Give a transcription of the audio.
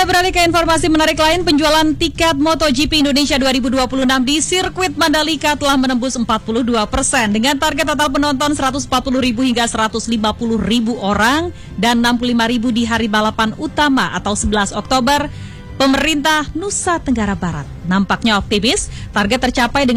Kita beralih ke informasi menarik lain. Penjualan tiket MotoGP Indonesia 2026 di sirkuit Mandalika telah menembus 42%. Dengan target total penonton 140.000 hingga 150.000 orang dan 65.000 di hari balapan utama atau 11 Oktober, pemerintah Nusa Tenggara Barat nampaknya optimis target tercapai dengan